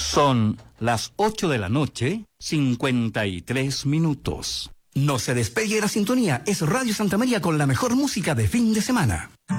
Son las 8 de la noche, 53 minutos. No se despegue de la sintonía, es Radio Santa María con la mejor música de fin de semana.